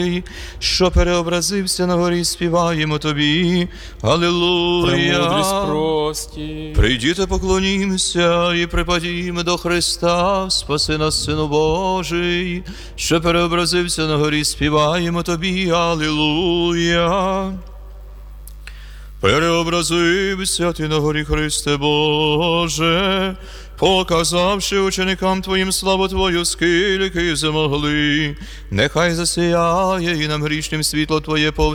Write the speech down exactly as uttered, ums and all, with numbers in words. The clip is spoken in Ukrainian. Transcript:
що переобразився на горі, співаємо тобі. Алілуя. Премудрість прості. Прийдіте, поклонімося і припадімо до Христа, спаси нас, Сину Божий, що переобразився на горі, співаємо тобі. Алілуя. Переобразився ти на горі, Христе Боже, показавши ученикам Твоїм славу Твою, скільки змогли. Нехай засіяє і нам грішним світло Твоє